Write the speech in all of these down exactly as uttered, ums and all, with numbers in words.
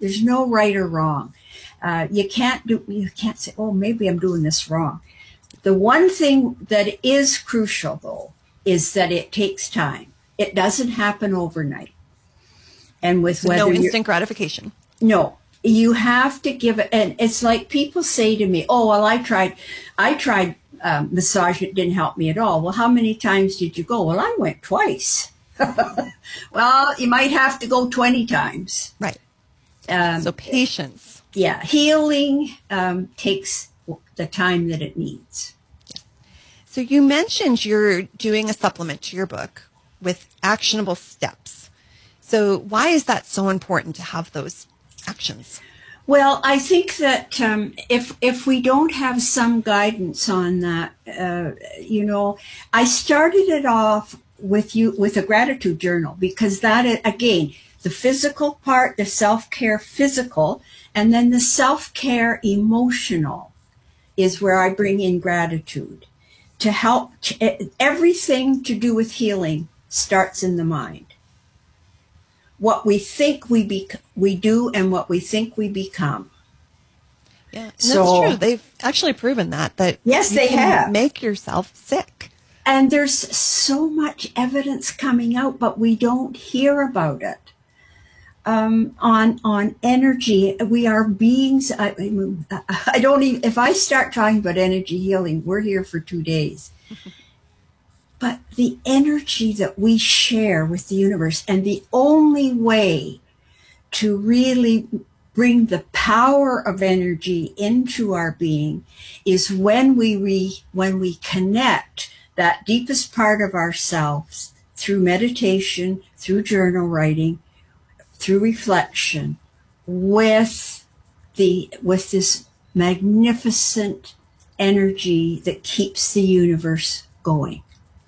There's no right or wrong. Uh, you can't do, you can't say, oh, maybe I'm doing this wrong. The one thing that is crucial, though, is that it takes time. It doesn't happen overnight. And with so whether no instant gratification. No, you have to give it. And it's like people say to me, oh, well, I tried, I tried um, massage. It didn't help me at all. Well, how many times did you go? Well, I went twice. Well, you might have to go twenty times. Right. Um, so patience. Yeah. Healing um, takes the time that it needs. Yeah. So you mentioned you're doing a supplement to your book with actionable steps. So why is that so important to have those actions? Well, I think that um, if if we don't have some guidance on that, uh, you know, I started it off with you with a gratitude journal, because that is, again, the physical part, the self-care physical, and then the self-care emotional is where I bring in gratitude to help. Everything to do with healing starts in the mind. What we think we be, we do and what we think we become. Yeah, so, that's true. They've actually proven that. That yes, you they can have. Make yourself sick. And there's so much evidence coming out, but we don't hear about it. Um, on on energy, we are beings. I, I don't even. If I start talking about energy healing, we're here for two days. But the energy that we share with the universe, and the only way to really bring the power of energy into our being is when we re, when we connect that deepest part of ourselves through meditation, through journal writing, through reflection, with the with this magnificent energy that keeps the universe going.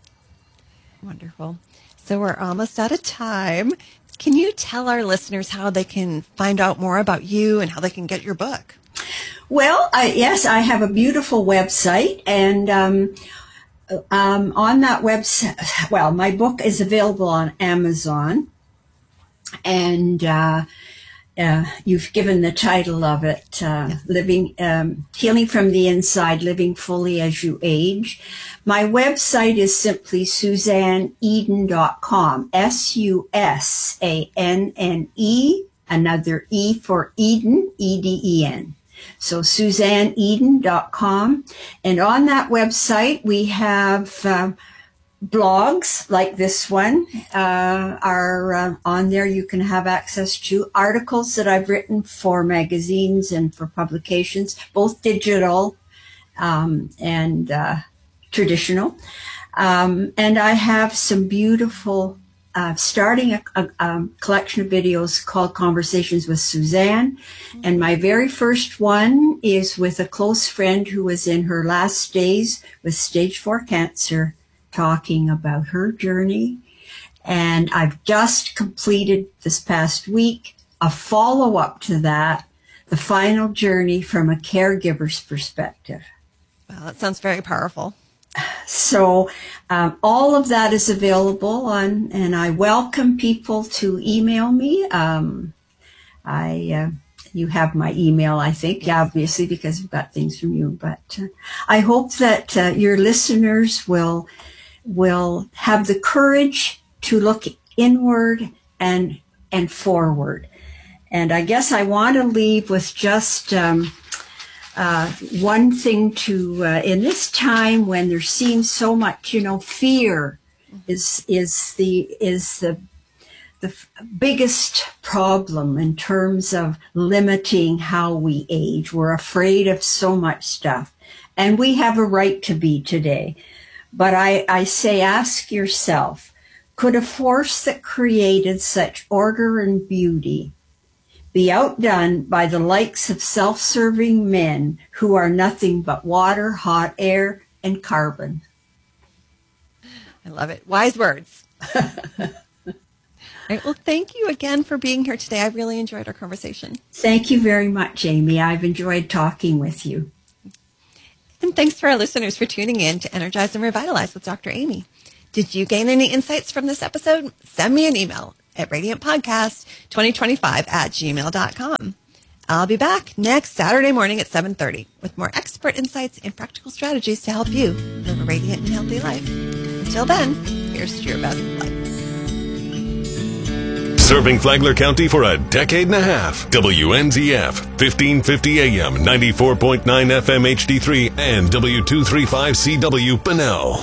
Wonderful. So we're almost out of time. Can you tell our listeners how they can find out more about you and how they can get your book? Well, I, yes, I have a beautiful website, and um, um, on that website, well, my book is available on Amazon, and uh, uh, you've given the title of it, uh, yes. Living, um, Healing from the Inside, Living Fully as You Age. My website is simply Suzanne Eden dot com, S U S A N N E, another E for Eden, E D E N. So Suzanne Eden dot com. And on that website, we have uh, blogs like this one uh, are uh, on there. You can have access to articles that I've written for magazines and for publications, both digital um, and uh, traditional. Um, and I have some beautiful, uh, starting a, a, a collection of videos called Conversations with Suzanne. And my very first one is with a close friend who was in her last days with stage four cancer, talking about her journey. And I've just completed this past week a follow-up to that, the final journey from a caregiver's perspective. Wow, that sounds very powerful. So um, all of that is available on, and I welcome people to email me. Um, I uh, you have my email, I think, yes. Obviously, because I've got things from you. But uh, I hope that uh, your listeners will will have the courage to look inward and and forward. And I guess I want to leave with just um, uh, one thing to, uh, in this time when there seems so much, you know, fear is is the is the the biggest problem in terms of limiting how we age. We're afraid of so much stuff, and we have a right to be today. But I, I say, ask yourself, could a force that created such order and beauty be outdone by the likes of self-serving men who are nothing but water, hot air, and carbon? I love it. Wise words. All right, well, thank you again for being here today. I really enjoyed our conversation. Thank you very much, Amy. I've enjoyed talking with you. And thanks to our listeners for tuning in to Energize and Revitalize with Doctor Amy. Did you gain any insights from this episode? Send me an email, at radiant podcast twenty twenty-five at gmail dot com. I'll be back next Saturday morning at seven thirty with more expert insights and practical strategies to help you live a radiant and healthy life. Until then, here's to your best life. Serving Flagler County for a decade and a half. W N Z F, fifteen fifty A M, ninety-four point nine F M H D three, and W two thirty-five C W Bunnell.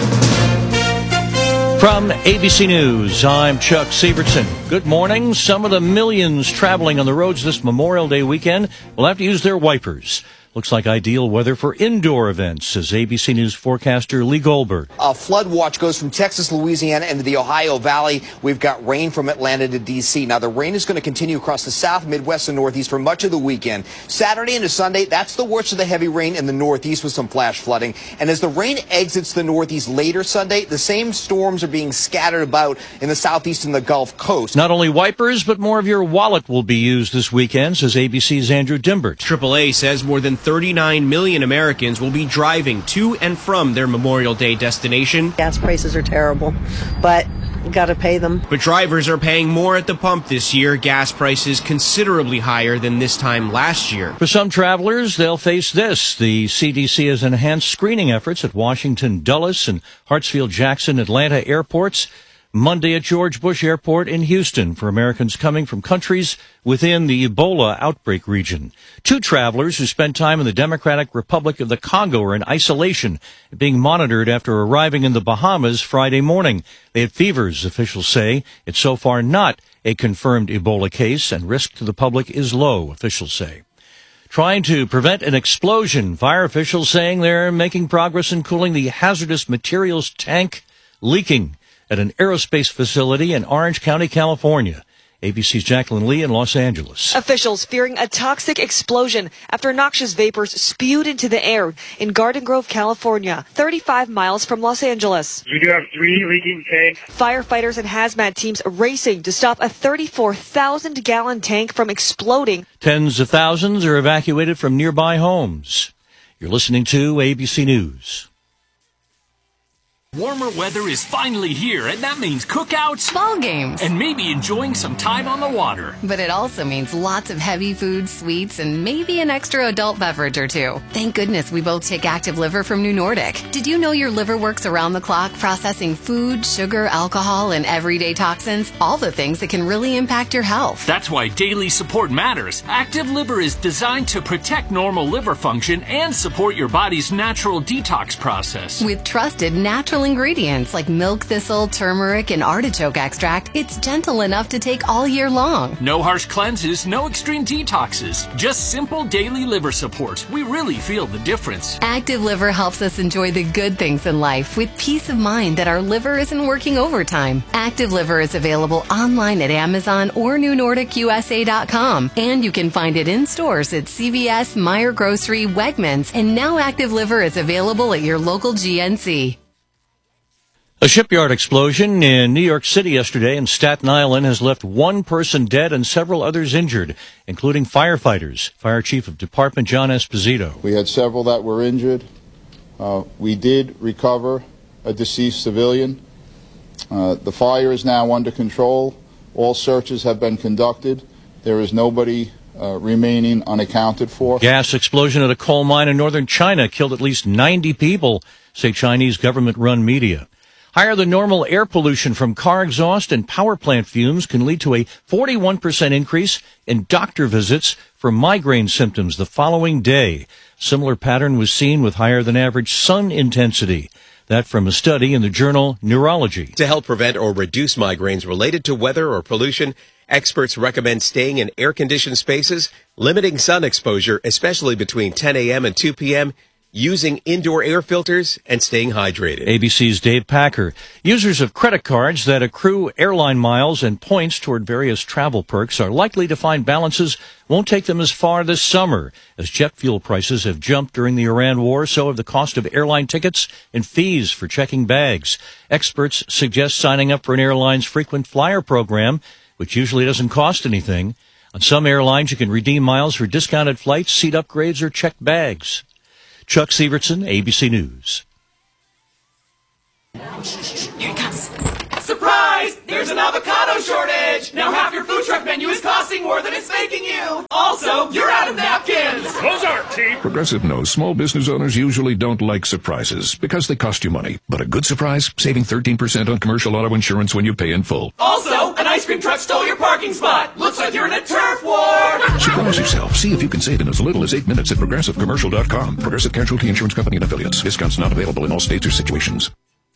From A B C News, I'm Chuck Sievertson. Good morning. Some of the millions traveling on the roads this Memorial Day weekend will have to use their wipers. Looks like ideal weather for indoor events, says A B C News forecaster Lee Goldberg. A flood watch goes from Texas, Louisiana, into the Ohio Valley. We've got rain from Atlanta to D C. Now, the rain is going to continue across the South, Midwest, and Northeast for much of the weekend. Saturday into Sunday, that's the worst of the heavy rain in the Northeast with some flash flooding. And as the rain exits the Northeast later Sunday, the same storms are being scattered about in the Southeast and the Gulf Coast. Not only wipers, but more of your wallet will be used this weekend, says A B C's Andrew Dimbert. triple A says more than thirty-nine million Americans will be driving to and from their Memorial Day destination. Gas prices are terrible, but you got to pay them. But drivers are paying more at the pump this year. Gas prices considerably higher than this time last year. For some travelers, they'll face this. The C D C has enhanced screening efforts at Washington Dulles and Hartsfield-Jackson Atlanta airports. Monday at George Bush Airport in Houston for Americans coming from countries within the Ebola outbreak region. Two travelers who spent time in the Democratic Republic of the Congo are in isolation, being monitored after arriving in the Bahamas Friday morning. They had fevers, officials say. It's so far not a confirmed Ebola case, and risk to the public is low, officials say. Trying to prevent an explosion, fire officials saying they're making progress in cooling the hazardous materials tank leaking at an aerospace facility in Orange County, California. A B C's Jacqueline Lee in Los Angeles. Officials fearing a toxic explosion after noxious vapors spewed into the air in Garden Grove, California, thirty-five miles from Los Angeles. We do have three leaking tanks. Firefighters and hazmat teams racing to stop a thirty-four thousand gallon tank from exploding. Tens of thousands are evacuated from nearby homes. You're listening to A B C News. Warmer weather is finally here, and that means cookouts, ball games, and maybe enjoying some time on the water. But it also means lots of heavy food, sweets, and maybe an extra adult beverage or two. Thank goodness we both take Active Liver from New Nordic. Did you know your liver works around the clock processing food, sugar, alcohol, and everyday toxins? All the things that can really impact your health. That's why daily support matters. Active Liver is designed to protect normal liver function and support your body's natural detox process. With trusted natural ingredients like milk thistle, turmeric, and artichoke extract, it's gentle enough to take all year long. No harsh cleanses, no extreme detoxes, just simple daily liver support. We really feel the difference. Active Liver helps us enjoy the good things in life with peace of mind that our liver isn't working overtime. Active Liver is available online at Amazon or New Nordic U S A dot com, and you can find it in stores at C V S, Meijer Grocery, Wegmans, and now Active Liver is available at your local G N C. A shipyard explosion in New York City yesterday in Staten Island has left one person dead and several others injured, including firefighters. Fire Chief of Department John Esposito. We had several that were injured. Uh, we did recover a deceased civilian. Uh, the fire is now under control. All searches have been conducted. There is nobody uh, remaining unaccounted for. Gas explosion at a coal mine in northern China killed at least ninety people, say Chinese government-run media. Higher than normal air pollution from car exhaust and power plant fumes can lead to a forty-one percent increase in doctor visits for migraine symptoms the following day. Similar pattern was seen with higher than average sun intensity. That from a study in the journal Neurology. To help prevent or reduce migraines related to weather or pollution, experts recommend staying in air-conditioned spaces, limiting sun exposure, especially between ten a.m. and two p.m., using indoor air filters, and staying hydrated. A B C's Dave Packer. Users of credit cards that accrue airline miles and points toward various travel perks are likely to find balances won't take them as far this summer. As jet fuel prices have jumped during the Iran war, so have the cost of airline tickets and fees for checking bags. Experts suggest signing up for an airline's frequent flyer program, which usually doesn't cost anything. On some airlines, you can redeem miles for discounted flights, seat upgrades, or checked bags. Chuck Sievertson, A B C News. Here he comes. Surprise! Surprise! There's an avocado shortage! Now half your food truck menu is costing more than it's making you! Also, you're out of napkins! Those aren't cheap! Progressive knows small business owners usually don't like surprises because they cost you money. But a good surprise? Saving thirteen percent on commercial auto insurance when you pay in full. Also, an ice cream truck stole your parking spot! Looks like you're in a turf war! Surprise yourself. See if you can save in as little as eight minutes at progressive commercial dot com. Progressive Casualty Insurance Company and Affiliates. Discounts not available in all states or situations.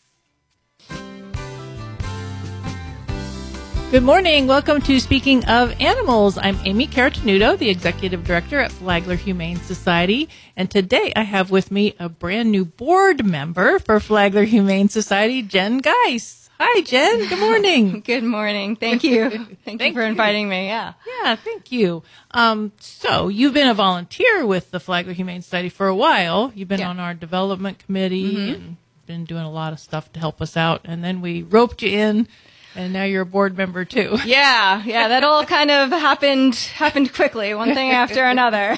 Good morning. Welcome to Speaking of Animals. I'm Amy Caratenuto, the Executive Director at Flagler Humane Society. And today I have with me a brand new board member for Flagler Humane Society, Jen Geis. Hi, Jen. Good morning. Good morning. Thank you. Thank, Thank you for you. inviting me. Yeah. Yeah, thank you. Um, so you've been a volunteer with the Flagler Humane Society for a while. You've been Yeah. on our development committee Mhm. and been doing a lot of stuff to help us out. And then we roped you in. And now you're a board member too. Yeah, yeah, that all kind of happened happened quickly, one thing after another.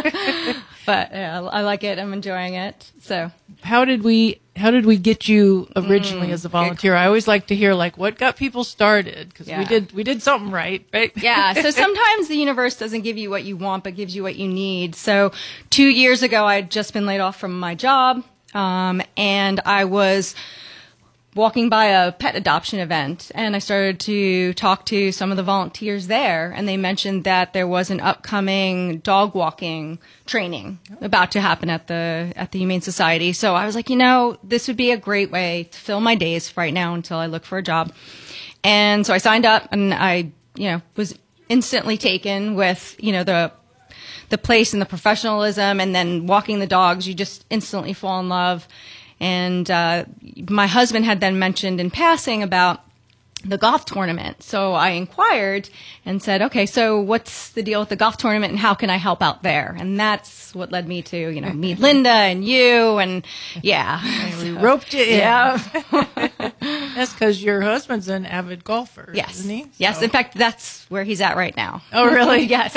But yeah, I like it. I'm enjoying it. So, how did we how did we get you originally Mm, as a volunteer? I always like to hear like what got people started because Yeah. we did we did something right, right? yeah, so sometimes the universe doesn't give you what you want, but gives you what you need. So, two years ago, I'd just been laid off from my job, um, and I was walking by a pet adoption event, and I started to talk to some of the volunteers there, and they mentioned that there was an upcoming dog walking training about to happen at the at the Humane Society. So I was like, you know, this would be a great way to fill my days right now until I look for a job. And so I signed up, and I, you know, was instantly taken with, you know, the the place and the professionalism, and then walking the dogs, you just instantly fall in love. And uh, my husband had then mentioned in passing about the golf tournament. So I inquired and said, okay, so what's the deal with the golf tournament and how can I help out there? And that's what led me to, you know, meet Linda and you and yeah. And we roped you in. Yeah. That's because your husband's an avid golfer, Yes. isn't he? Yes. So- In fact, that's where he's at right now. Oh, really? Yes.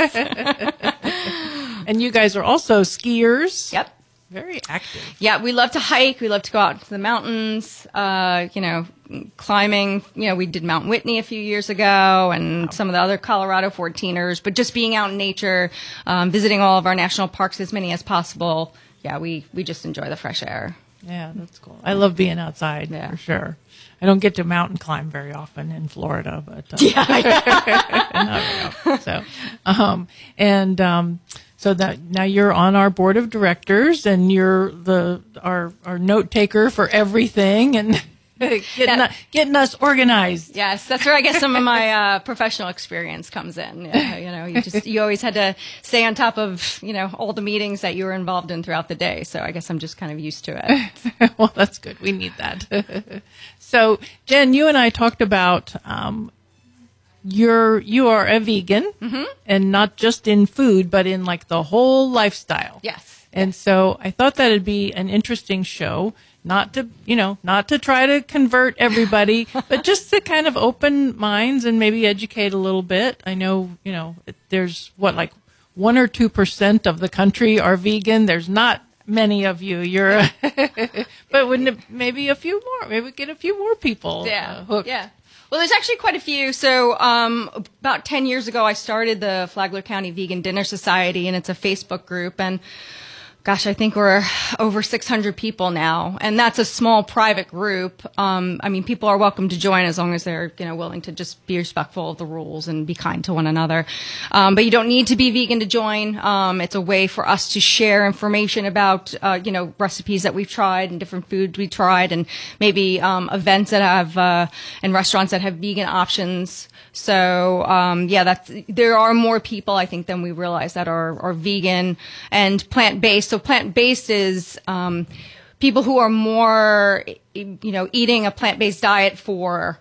And you guys are also skiers. Yep. Very active. Yeah, we love to hike. We love to go out to the mountains, uh, you know, climbing. You know, we did Mount Whitney a few years ago and wow. some of the other Colorado fourteeners. But just being out in nature, um, visiting all of our national parks, as many as possible. Yeah, we, we just enjoy the fresh air. Yeah, that's cool. I love being outside Yeah. for sure. I don't get to mountain climb very often in Florida, but uh, Yeah. not very often. So, um, and um, so that now you're on our board of directors, and you're the our our note taker for everything, and getting That- u- getting us organized. Yes, that's where I guess some of my uh, professional experience comes in. Yeah, you know, you just you always had to stay on top of, you know, all the meetings that you were involved in throughout the day. So I guess I'm just kind of used to it. Well, that's good. We need that. So, Jen, you and I talked about um, you're you are a vegan, Mhm. and not just in food, but in like the whole lifestyle. Yes. And so I thought that'd be an interesting show, not to, you know, not to try to convert everybody, but just to kind of open minds and maybe educate a little bit. I know, you know, there's what, like one or two percent of the country are vegan. There's not many of you. You're, but wouldn't it maybe a few more? Maybe we get a few more people. Yeah. uh, hooked. Yeah. Well, there's actually quite a few. So, um, about ten years ago, I started the Flagler County Vegan Dinner Society, and it's a Facebook group. And gosh, I think we're over six hundred people now. And that's a small private group. Um, I mean, people are welcome to join as long as they're, you know, willing to just be respectful of the rules and be kind to one another. Um, but you don't need to be vegan to join. Um, it's a way for us to share information about, uh, you know, recipes that we've tried and different foods we tried, and maybe, um, events that have, uh, and restaurants that have vegan options. So, um, yeah, that's, there are more people, I think, than we realize that are, are vegan and plant-based. So plant-based is, um, people who are more, you know, eating a plant-based diet for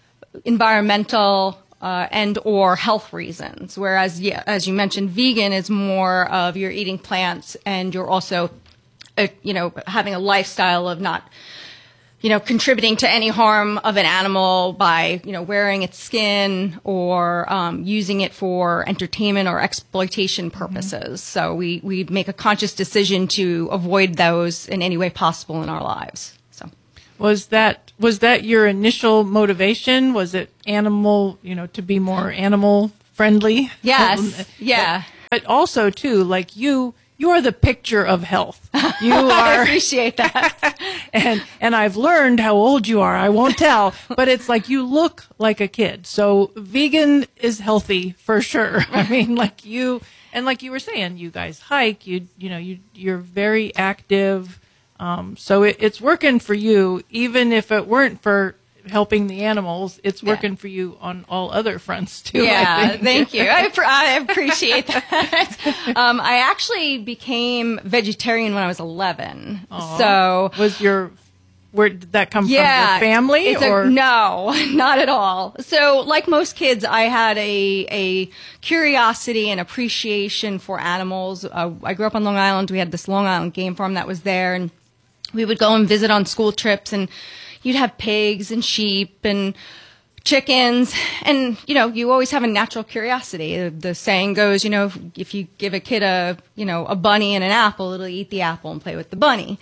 environmental, uh, and or health reasons. Whereas, yeah, as you mentioned, vegan is more of you're eating plants and you're also, uh, you know, having a lifestyle of not, you know, contributing to any harm of an animal by, you know, wearing its skin or um, using it for entertainment or exploitation purposes. Mm-hmm. So we, we make a conscious decision to avoid those in any way possible in our lives. So, Was that was that your initial motivation? Was it animal, you know, to be more animal friendly? Yes. Yeah. But, but also too, like you, you are the picture of health. You are. I appreciate that. and and I've learned how old you are. I won't tell, but it's like you look like a kid. So vegan is healthy for sure. I mean, like you, and like you were saying, you guys hike. You you know you you're very active. Um, so it, it's working for you, even if it weren't for helping the animals. It's working yeah. for you on all other fronts too. Yeah, thank you. I, I appreciate that. um, I actually became vegetarian when I was eleven. Aww. So was your where did that come yeah, from? Your family it's or a, no, not at all. So like most kids, I had a a curiosity and appreciation for animals. Uh, I grew up on Long Island. We had this Long Island game farm that was there, and we would go and visit on school trips, and you'd have pigs and sheep and chickens. And, you know, you always have a natural curiosity. The, the saying goes, you know, if, if you give a kid a, you know, a bunny and an apple, it'll eat the apple and play with the bunny.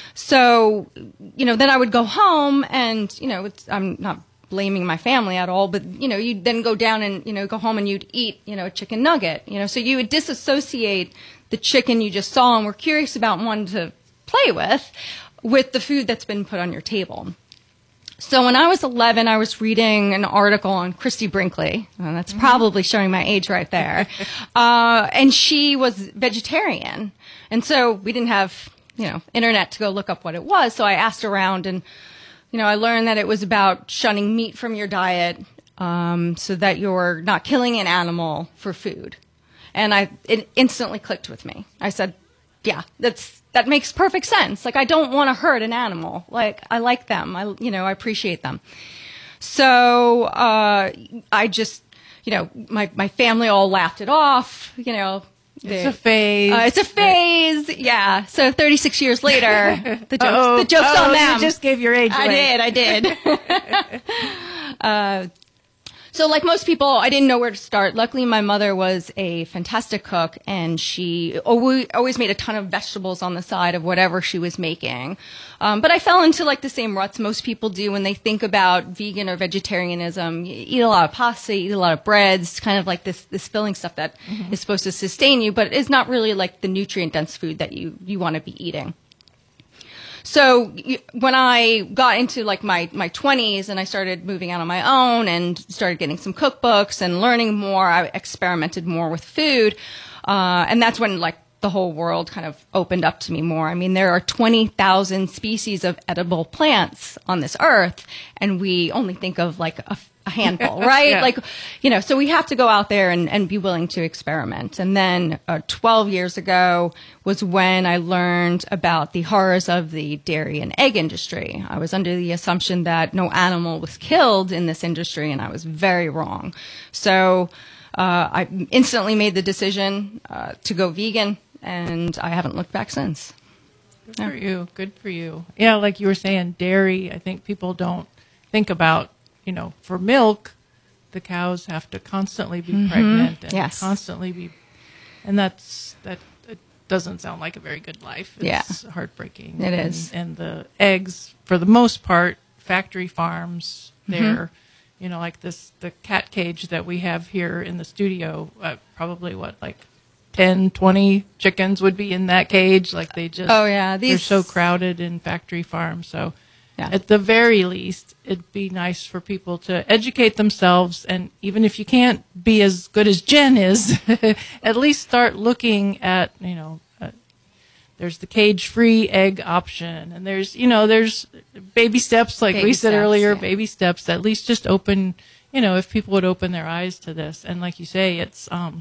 So, you know, then I would go home and, you know, it's, I'm not blaming my family at all, but, you know, you'd then go down and, you know, go home and you'd eat, you know, a chicken nugget, you know, so you would disassociate the chicken you just saw and were curious about and wanted to play with, with the food that's been put on your table. So when I was eleven, I was reading an article on Christy Brinkley, and that's probably showing my age right there, uh, and she was vegetarian. And so we didn't have, you know, internet to go look up what it was, so I asked around, and, you know, I learned that it was about shunning meat from your diet um, so that you're not killing an animal for food. And I it instantly clicked with me. I said, yeah, that's that makes perfect sense. Like, I don't want to hurt an animal. Like, I like them. I, you know, I appreciate them. So uh, I just, you know, my, my family all laughed it off. You know, they, it's a phase. Uh, it's a phase. Yeah. So thirty-six years later, the jokes, oh, the jokes oh, on them. You just gave your age I away. did. I did. uh, So like most people, I didn't know where to start. Luckily, my mother was a fantastic cook, and she always, always made a ton of vegetables on the side of whatever she was making. Um, but I fell into like the same ruts most people do when they think about vegan or vegetarianism. You eat a lot of pasta, you eat a lot of breads, kind of like this, this filling stuff that mm-hmm. is supposed to sustain you, but is not really like the nutrient-dense food that you, you want to be eating. So when I got into like my, my twenties and I started moving out on my own and started getting some cookbooks and learning more, I experimented more with food. Uh, and that's when like the whole world kind of opened up to me more. I mean, there are twenty thousand species of edible plants on this earth, and we only think of like a, a handful, right? Yeah. Like, you know, so we have to go out there and, and be willing to experiment. And then uh, twelve years ago was when I learned about the horrors of the dairy and egg industry. I was under the assumption that no animal was killed in this industry, and I was very wrong. So uh, I instantly made the decision uh, to go vegan, and I haven't looked back since. Good for you. Good for you. Yeah, like you were saying, dairy, I think people don't think about, you know, for milk, the cows have to constantly be Mm-hmm. pregnant and Yes. constantly be, and that's, that it doesn't sound like a very good life. It's Yeah. heartbreaking. It and, is. And the eggs, for the most part, factory farms, they're, Mhm. you know, like this, the cat cage that we have here in the studio, uh, probably what, like ten, twenty chickens would be in that cage. Like they just, Oh, yeah. they're These- so crowded in factory farms. So Yeah. at the very least, it'd be nice for people to educate themselves. And even if you can't be as good as Jen is, at least start looking at, you know, uh, there's the cage-free egg option. And there's, you know, there's baby steps, like Baby we said steps, earlier, yeah. baby steps, at least just open, you know, if people would open their eyes to this. And like you say, it's, um,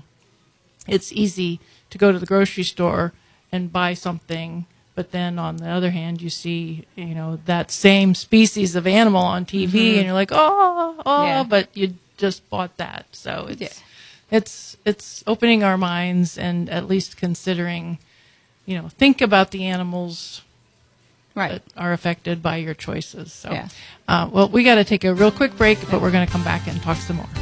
it's easy to go to the grocery store and buy something, but then on the other hand, you see, you know, that same species of animal on T V, Mhm. and you're like, oh, oh, Yeah. but you just bought that. So it's Yeah. it's it's opening our minds and at least considering, you know, think about the animals Right. that are affected by your choices. So, Yeah. uh, well, we got to take a real quick break, but we're going to come back and talk some more.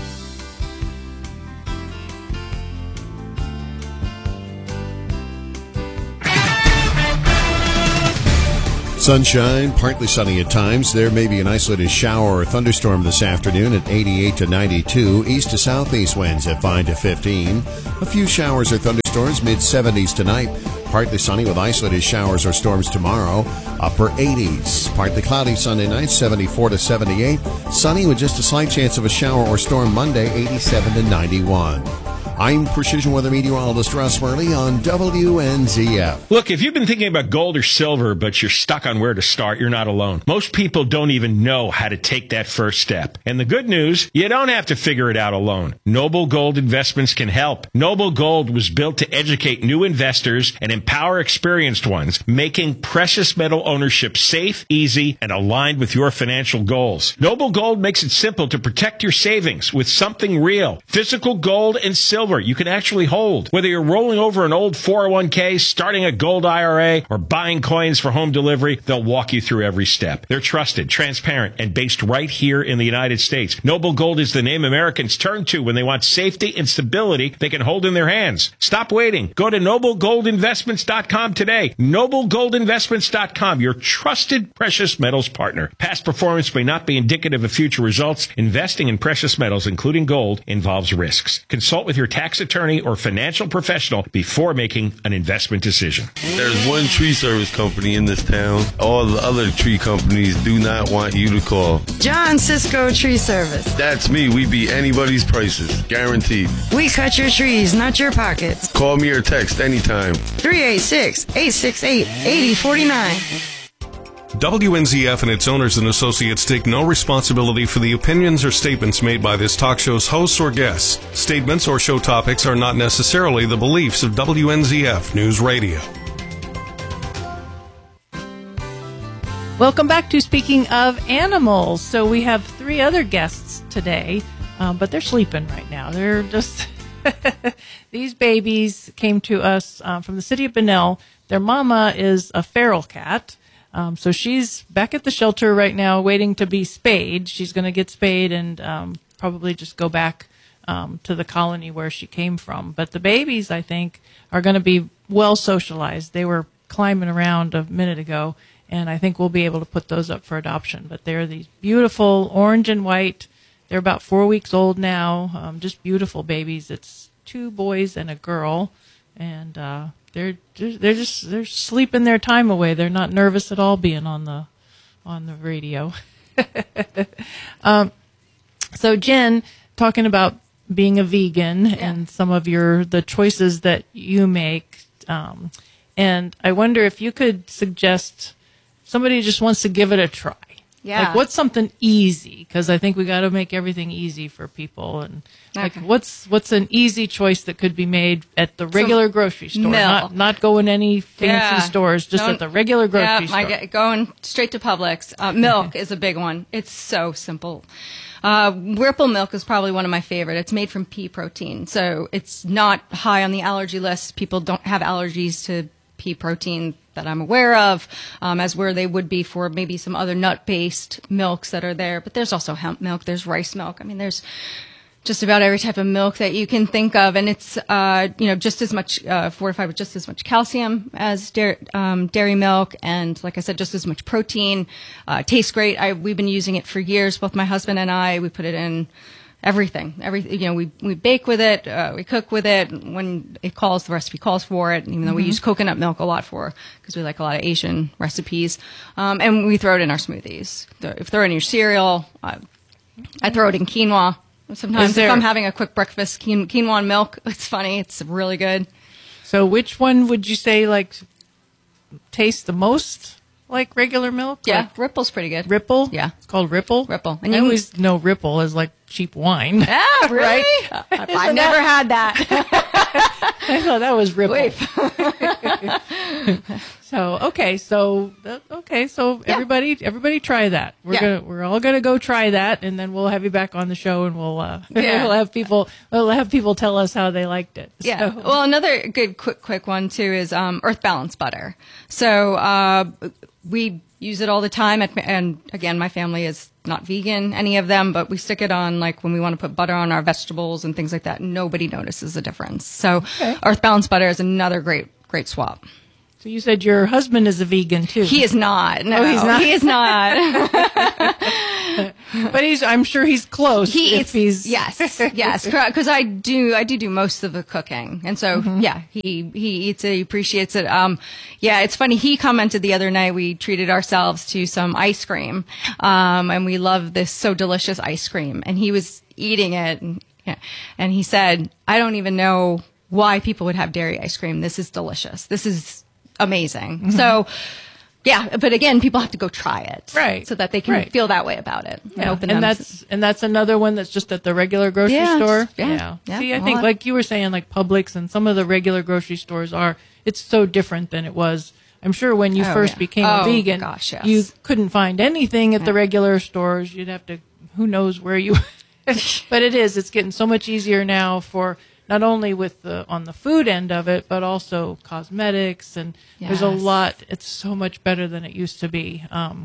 Sunshine, partly sunny at times. There may be an isolated shower or thunderstorm this afternoon at eighty-eight to ninety-two. East to southeast winds at five to fifteen. A few showers or thunderstorms, mid seventies tonight. Partly sunny with isolated showers or storms tomorrow. Upper eighties. Partly cloudy Sunday night, seventy-four to seventy-eight. Sunny with just a slight chance of a shower or storm Monday, eighty-seven to ninety-one. I'm Precision Weather Meteorologist Russ Murley on W N Z F. Look, if you've been thinking about gold or silver, but you're stuck on where to start, you're not alone. Most people don't even know how to take that first step. And the good news, you don't have to figure it out alone. Noble Gold Investments can help. Noble Gold was built to educate new investors and empower experienced ones, making precious metal ownership safe, easy, and aligned with your financial goals. Noble Gold makes it simple to protect your savings with something real. Physical gold and silver you can actually hold. Whether you're rolling over an old four oh one k, starting a gold I R A, or buying coins for home delivery, they'll walk you through every step. They're trusted, transparent, and based right here in the United States. Noble Gold is the name Americans turn to when they want safety and stability they can hold in their hands. Stop waiting. Go to noble gold investments dot com today. noble gold investments dot com, your trusted precious metals partner. Past performance may not be indicative of future results. Investing in precious metals, including gold, involves risks. Consult with your tax attorney or financial professional before making an investment decision. There's one tree service company in this town. All the other tree companies do not want you to call. John Cisco Tree Service. That's me. We beat anybody's prices. Guaranteed. We cut your trees, not your pockets. Call me or text anytime. three eight six, eight six eight, eight zero four nine. W N Z F and its owners and associates take no responsibility for the opinions or statements made by this talk show's hosts or guests. Statements or show topics are not necessarily the beliefs of W N Z F News Radio. Welcome back to Speaking of Animals. So we have three other guests today, um, but they're sleeping right now. They're just... These babies came to us um, from the city of Bunnell. Their mama is a feral cat. Um, so she's back at the shelter right now waiting to be spayed. She's going to get spayed and um, probably just go back um, to the colony where she came from. But the babies, I think, are going to be well socialized. They were climbing around a minute ago, and I think we'll be able to put those up for adoption. But they're these beautiful orange and white. They're about four weeks old now, um, just beautiful babies. It's two boys and a girl, and uh They're they're just they're sleeping their time away. They're not nervous at all being on the on the radio. um, so Jen, talking about being a vegan yeah. and some of your the choices that you make, um, and I wonder if you could suggest somebody just wants to give it a try. Yeah. Like, what's something easy? Because I think we got to make everything easy for people. And like, Okay. what's what's an easy choice that could be made at the regular So, grocery store, milk. not not going any fancy Yeah. stores, just Don't- at the regular grocery yeah, store. I get, going straight to Publix. Uh, milk is a big one. It's so simple. Uh, Ripple milk is probably one of my favorite. It's made from pea protein, so it's not high on the allergy list. People don't have allergies to pea protein that I'm aware of, um, as where they would be for maybe some other nut-based milks that are there. But there's also hemp milk. There's rice milk. I mean, there's just about every type of milk that you can think of, and it's uh, you know just as much uh, fortified with just as much calcium as dairy, um, dairy milk, and like I said, just as much protein. Uh, tastes great. I, we've been using it for years. Both my husband and I. We put it in everything. Every you know, we we bake with it. Uh, we cook with it. When it calls, the recipe calls for it. Even though we Mhm. use coconut milk a lot for because we like a lot of Asian recipes, um, and we throw it in our smoothies. Th- If throw it in your cereal, uh, I throw it in quinoa. Sometimes Is there- if I'm having a quick breakfast, quin- quinoa and milk, it's funny. It's really good. So which one would you say like tastes the most like regular milk? Yeah, Like Ripple's pretty good. Ripple? Yeah. It's called Ripple? Ripple. And I always know Ripple as like cheap wine. Ah, really? Right? Uh, I've Isn't never that- had that. I thought that was Ripple. So okay, so uh, okay, so everybody, everybody, try that. We're Yeah. gonna, we're all gonna go try that, and then we'll have you back on the show, and we'll, uh, Yeah. we'll have people, we'll have people tell us how they liked it. Yeah. So- Well, another good quick quick one too is um, Earth Balance butter. So uh, we use it all the time, at, and again, my family is not vegan, any of them, but we stick it on like when we want to put butter on our vegetables and things like that. Nobody notices the difference. So Okay. Earth Balance butter is another great great swap. So you said your husband is a vegan too. He is not. No, Oh, he's not? He is not. But he's, I'm sure he's close. He if eats, he's yes, yes, because I do, I do do most of the cooking, and so Mm-hmm. yeah, he he eats it, he appreciates it. Um, yeah, it's funny. He commented the other night we treated ourselves to some ice cream, um, and we love this so delicious ice cream, and he was eating it, and yeah, and he said, "I don't even know why people would have dairy ice cream. This is delicious. This is amazing." Mm-hmm. So. Yeah, but again, people have to go try it, right? So that they can Right. feel that way about it. Yeah. And open and them. that's and that's another one that's just at the regular grocery Yeah, store. just- yeah, yeah. See, I Well, think I- like you were saying, like Publix and some of the regular grocery stores are. It's so different than it was. I'm sure when you Oh, first yeah. became Oh, a vegan, gosh, yes. you couldn't find anything at the regular stores. You'd have to, who knows where you. But it is. It's getting so much easier now for not only with the on the food end of it, but also cosmetics, and there's a Yes. lot. It's so much better than it used to be. Um,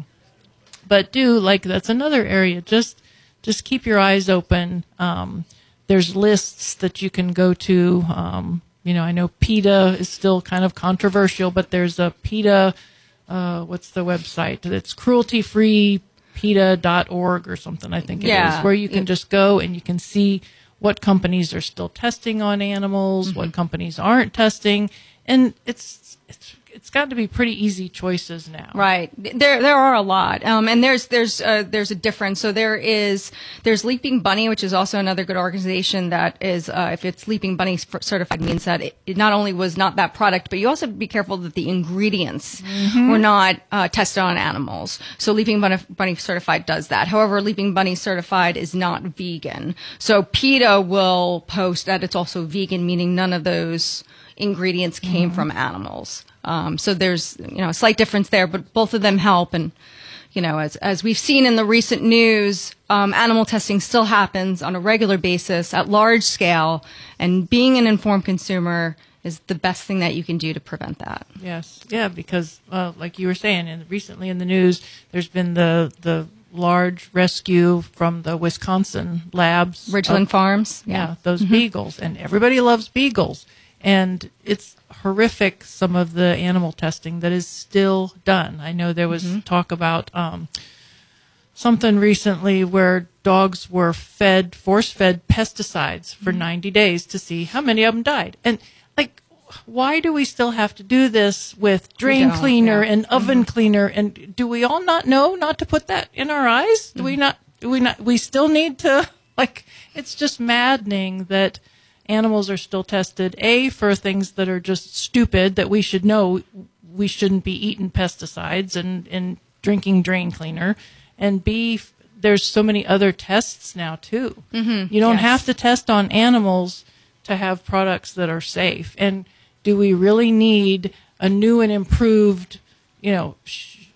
but do like that's another area. Just just keep your eyes open. Um, there's lists that you can go to. Um, you know, I know PETA is still kind of controversial, but there's a PETA. Uh, what's the website? It's cruelty free PETA dot org or something. I think it Yeah. is where you can just go and you can see what companies are still testing on animals, Mm-hmm. what companies aren't testing, and it's it's it's got to be pretty easy choices now. Right. There there are a lot. Um, and there's there's uh, there's a difference. So there is there's Leaping Bunny, which is also another good organization that is uh, if it's Leaping Bunny certified means that it, it not only was not that product, but you also have to be careful that the ingredients Mm-hmm. were not uh, tested on animals. So Leaping Bunny, Bunny certified does that. However, Leaping Bunny certified is not vegan. So PETA will post that it's also vegan, meaning none of those ingredients came from animals. Um, so there's, you know, a slight difference there, but both of them help. And, you know, as, as we've seen in the recent news, um, animal testing still happens on a regular basis at large scale. And being an informed consumer is the best thing that you can do to prevent that. Yes, yeah, because uh, like you were saying, and recently in the news, there's been the the large rescue from the Wisconsin labs, Ridgeland of- Farms. Yeah, Yeah. those beagles, and everybody loves beagles, and it's horrific. Some of the animal testing that is still done. I know there was talk about um, something recently where dogs were fed, force-fed pesticides for ninety days to see how many of them died, and like. Why do we still have to do this with drain don't, cleaner yeah. and oven cleaner? And do we all not know not to put that in our eyes? Do we not? Do we not? We still need to. Like, it's just maddening that animals are still tested. A, for things that are just stupid that we should know we shouldn't be eating pesticides and and drinking drain cleaner. And B, there's so many other tests now too. Mm-hmm. You don't Yes. have to test on animals to have products that are safe. And do we really need a new and improved, you know, sh-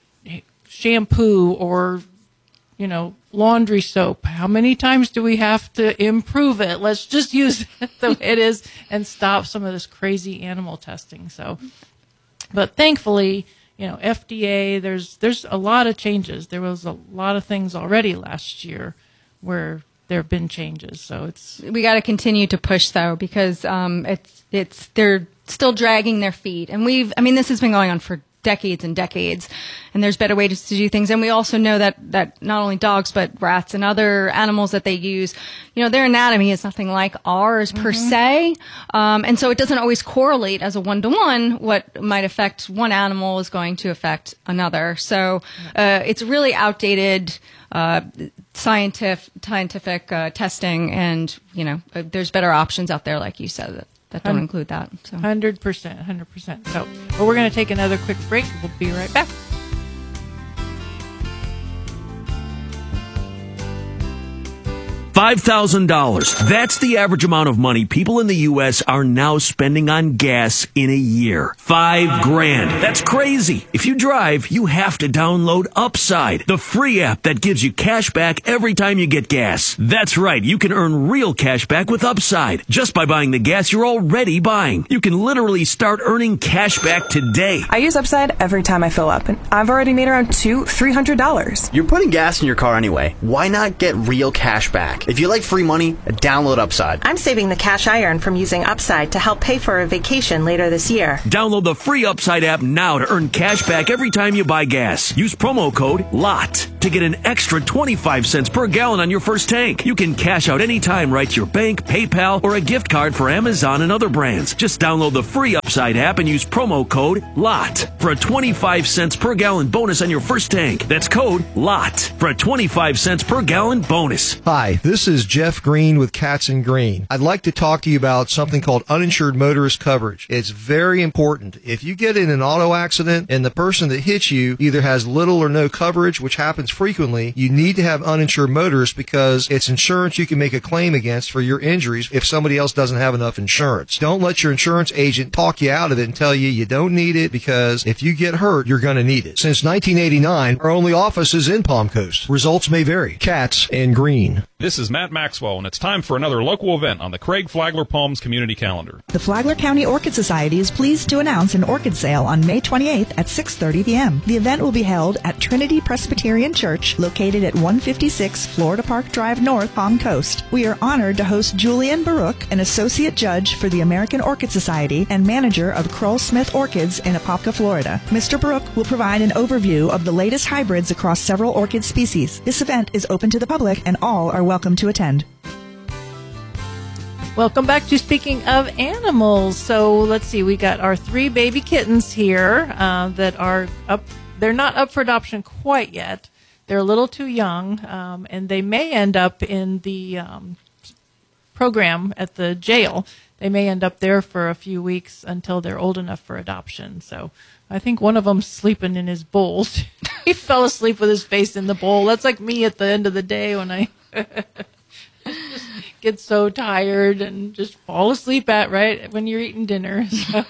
shampoo or, you know, laundry soap? How many times do we have to improve it? Let's just use it the way it is and stop some of this crazy animal testing. So, but thankfully, you know, F D A, there's there's a lot of changes. There was a lot of things already last year where there have been changes. So it's We got to continue to push though, because um, it's it's they're still dragging their feet, and we've I mean this has been going on for decades and decades, and there's better ways to do things. And we also know that that not only dogs but rats and other animals that they use, you know, their anatomy is nothing like ours per se, um, and so it doesn't always correlate as a one to one. What might affect one animal is going to affect another. So uh, it's really outdated. Uh, scientific scientific uh, testing, and you know, uh, there's better options out there, like you said, that, that don't Um, include that. So. one hundred percent, one hundred percent. So, well, we're going to take another quick break. We'll be right back. five thousand dollars. That's the average amount of money people in the U S are now spending on gas in a year. Five grand. That's crazy. If you drive, you have to download Upside, the free app that gives you cash back every time you get gas. That's right. You can earn real cash back with Upside just by buying the gas you're already buying. You can literally start earning cash back today. I use Upside every time I fill up, and I've already made around two, three hundred dollars. You're putting gas in your car anyway. Why not get real cash back? back. If you like free money, download Upside. I'm saving the cash I earn from using Upside to help pay for a vacation later this year. Download the free Upside app now to earn cash back every time you buy gas. Use promo code LOT to get an extra twenty-five cents per gallon on your first tank. You can cash out anytime right to your bank, PayPal, or a gift card for Amazon and other brands. Just download the free Upside app and use promo code LOT for a twenty-five cents per gallon bonus on your first tank. That's code LOT for a twenty-five cents per gallon bonus. Hi, this is Jeff Green with Cats and Green. I'd like to talk to you about something called uninsured motorist coverage. It's very important. If you get in an auto accident and the person that hits you either has little or no coverage, which happens frequently, you need to have uninsured motorists because it's insurance you can make a claim against for your injuries if somebody else doesn't have enough insurance. Don't let your insurance agent talk you out of it and tell you you don't need it, because if you get hurt, you're going to need it. Since nineteen eighty-nine, our only office is in Palm Coast. Results may vary. Cats and Green. This is Matt Maxwell, and it's time for another local event on the Craig Flagler Palms community calendar. The Flagler County Orchid Society is pleased to announce an orchid sale on May twenty-eighth at six thirty p.m. The event will be held at Trinity Presbyterian Church, located at one fifty-six Florida Park Drive North, Palm Coast. We are honored to host Julian Baruch, an associate judge for the American Orchid Society and manager of Kroll Smith Orchids in Apopka, Florida. Mister Baruch will provide an overview of the latest hybrids across several orchid species. This event is open to the public and all are welcome to attend. Welcome back to Speaking of Animals. So let's see, we got our three baby kittens here uh, that are up. They're not up for adoption quite yet. They're a little too young, um, and they may end up in the um, program at the jail. They may end up there for a few weeks until they're old enough for adoption. So I think one of them's sleeping in his bowl. He fell asleep with his face in the bowl. That's like me at the end of the day when I just get so tired and just fall asleep at right when you're eating dinner. So,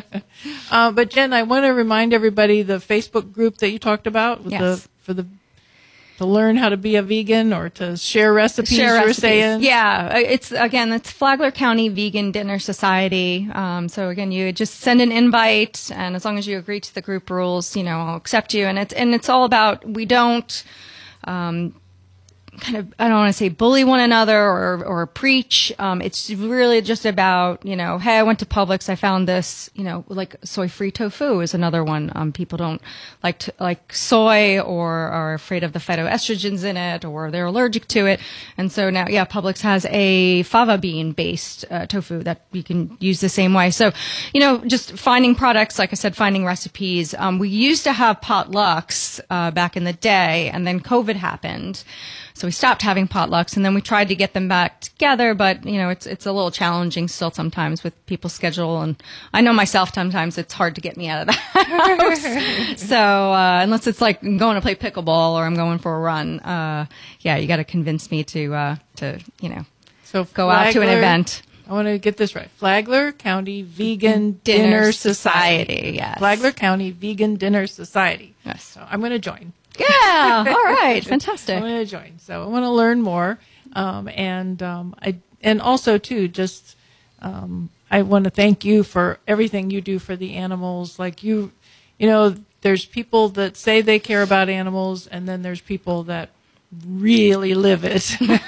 uh, but Jen, I want to remind everybody the Facebook group that you talked about with Yes. the for the to learn how to be a vegan or to share recipes. Share you were recipes. saying, Yeah, it's again, it's Flagler County Vegan Dinner Society. Um, so again, you just send an invite, and as long as you agree to the group rules, you know, I'll accept you. And it's and it's all about we don't. Um, kind of, I don't want to say bully one another or, or preach. Um, it's really just about, you know, hey, I went to Publix, I found this, you know, like soy-free tofu is another one. Um, people don't like to, like soy or are afraid of the phytoestrogens in it or they're allergic to it. And so now, yeah, Publix has a fava bean based uh, tofu that you can use the same way. So, you know, just finding products, like I said, finding recipes. Um, we used to have potlucks uh, back in the day, and then COVID happened. So we stopped having potlucks, and then we tried to get them back together, but, you know, it's it's a little challenging still sometimes with people's schedule, and I know myself sometimes it's hard to get me out of the house. So uh, unless it's like I'm going to play pickleball or I'm going for a run, uh, yeah, you got to convince me to, uh, to you know, so go out to an Flagler- event. I want to get this right. Flagler County Vegan Dinner Dinner, Society, Society. yes. Flagler County Vegan Dinner Society. Yes. So I'm going to join. Yeah. All right. Fantastic. I'm going to join. So I want to learn more. Um, and, um, I, and also too, just, um, I want to thank you for everything you do for the animals. Like you, you know, there's people that say they care about animals, and then there's people that really live it.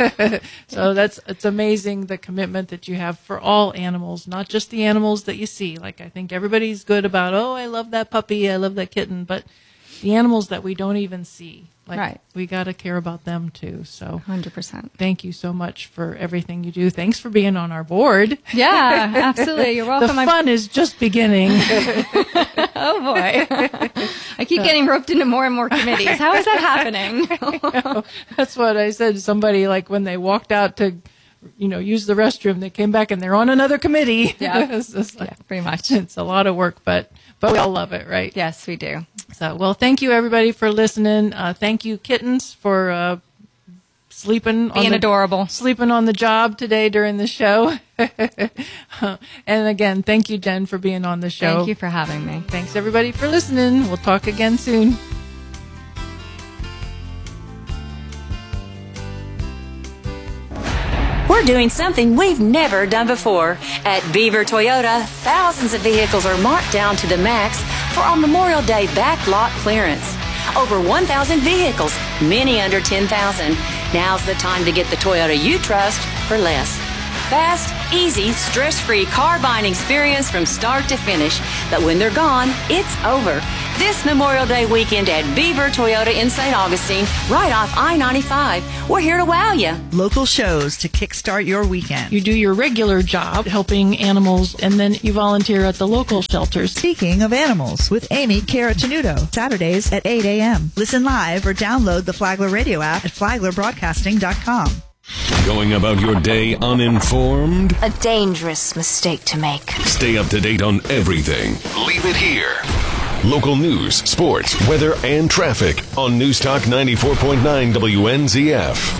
So that's, it's amazing the commitment that you have for all animals, not just the animals that you see. Like, I think everybody's good about, oh, I love that puppy, I love that kitten, but the animals that we don't even see, like, Right. we got to care about them too. So one hundred percent. Thank you so much for everything you do. Thanks for being on our board. Yeah, absolutely. You're welcome. The I'm- fun is just beginning. Oh boy. I keep getting roped into more and more committees. How is that happening? I know. That's what I said to somebody, like when they walked out to, you know, use the restroom, they came back and they're on another committee. Yeah. It's just like, Yeah, pretty much. It's a lot of work, but, but we all love it, right? Yes, we do. So, well, thank you everybody for listening. Uh, thank you, kittens, for, uh, sleeping Being on the, adorable. sleeping on the job today during the show. And again, thank you, Jen, for being on the show. Thank you for having me. Thanks everybody for listening. We'll talk again soon. We're doing something we've never done before. At Beaver Toyota, thousands of vehicles are marked down to the max for our Memorial Day backlot clearance. Over one thousand vehicles, many under ten thousand. Now's the time to get the Toyota you trust for less. Fast, easy, stress-free car buying experience from start to finish. But when they're gone, it's over. This Memorial Day weekend at Beaver Toyota in Saint Augustine, right off I ninety-five. We're here to wow you. Local shows to kickstart your weekend. You do your regular job helping animals, and then you volunteer at the local shelters. Speaking of animals, with Amy Caratenuto, Saturdays at eight a.m. Listen live or download the Flagler Radio app at flagler broadcasting dot com. Going about your day uninformed? A dangerous mistake to make. Stay up to date on everything. Leave it here. Local news, sports, weather, and traffic on News Talk ninety-four point nine W N Z F.